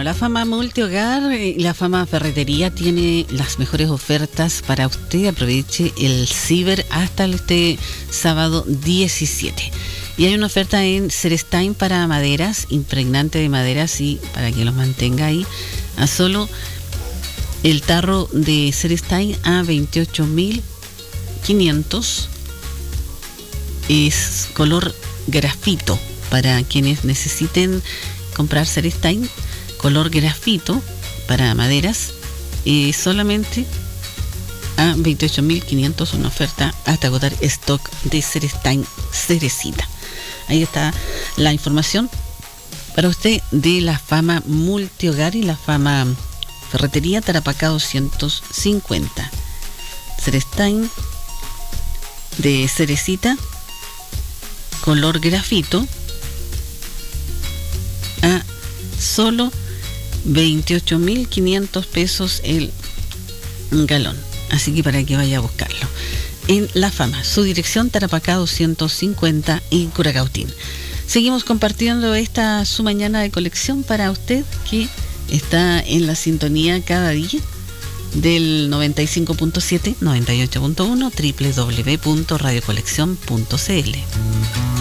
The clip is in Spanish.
Bueno, la Fama Multihogar y la Fama Ferretería tiene las mejores ofertas para usted. Aproveche el ciber hasta este sábado 17. Y hay una oferta en Cerestein para maderas, impregnante de maderas, y para que los mantenga ahí, a solo el tarro de Cerestein a 28.500. Es color grafito para quienes necesiten comprar Cerestein, color grafito para maderas, solamente a 28.500, una oferta hasta agotar stock de Cerestein Cerecita. Ahí está la información para usted de la Fama Multihogar y la Fama Ferretería, Tarapacá 250. Cerestein de Cerecita, color grafito, a solo 28.500 pesos el galón. Así que para que vaya a buscarlo. En La Fama, su dirección Tarapacá 250 y Curacautín. Seguimos compartiendo esta su mañana de colección para usted que está en la sintonía cada día del 95.7, 98.1, www.radiocolección.cl.